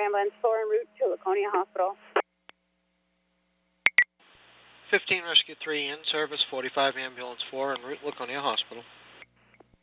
ambulance 4 en route to Laconia Hospital. 15 Rescue 3 in service, 45 ambulance 4 en route Laconia Hospital.